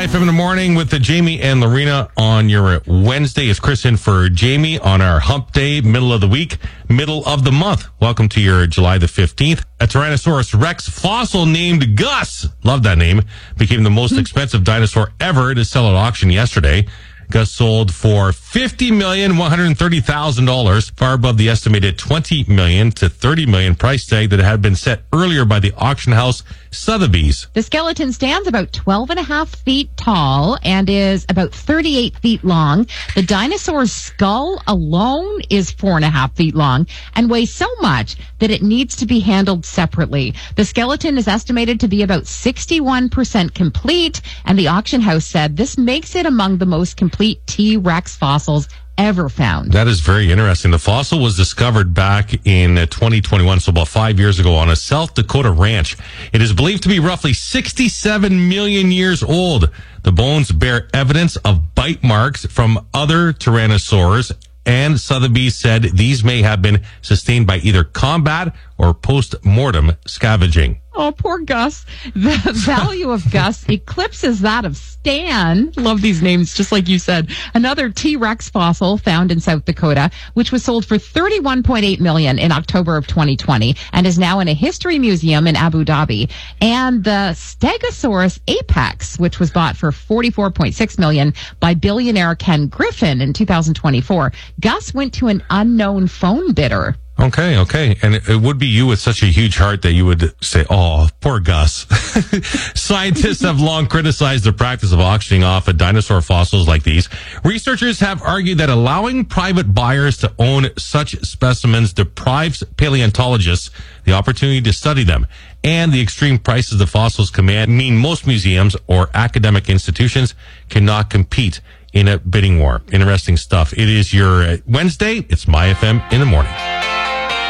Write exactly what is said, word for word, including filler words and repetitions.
My F M in the morning with the Jamie and Lorena on your Wednesday. It's Chris in for Jamie on our hump day, middle of the week, middle of the month. Welcome to your July the fifteenth. A Tyrannosaurus Rex fossil named Gus, love that name, became the most expensive dinosaur ever to sell at auction yesterday. Gus sold for fifty million one hundred thirty thousand dollars, far above the estimated twenty million dollars to thirty million dollars price tag that had been set earlier by the auction house Sotheby's. The skeleton stands about twelve and a half feet tall and is about thirty-eight feet long. The dinosaur's skull alone is four and a half feet long and weighs so much that it needs to be handled separately. The skeleton is estimated to be about sixty-one percent complete, and the auction house said this makes it among the most complete T-Rex fossils ever found. That is very interesting. The fossil was discovered back in twenty twenty-one, so about five years ago, on a South Dakota ranch. It is believed to be roughly sixty-seven million years old. The bones bear evidence of bite marks from other tyrannosaurs, and Sotheby's said these may have been sustained by either combat or post-mortem scavenging. Oh, poor Gus. The value of Gus eclipses that of Stan. Love these names, just like you said. Another T-Rex fossil found in South Dakota, which was sold for thirty-one point eight million dollars in October of twenty twenty and is now in a history museum in Abu Dhabi. And the Stegosaurus apex, which was bought for forty-four point six million dollars by billionaire Ken Griffin in two thousand twenty-four. Gus went to an unknown phone bidder. Okay, okay. And it, it would be you with such a huge heart that you would say, oh, poor Gus. Scientists have long criticized the practice of auctioning off a dinosaur fossils like these. Researchers have argued that allowing private buyers to own such specimens deprives paleontologists the opportunity to study them. And the extreme prices the fossils command mean most museums or academic institutions cannot compete in a bidding war. Interesting stuff. It is your Wednesday. It's My F M in the morning.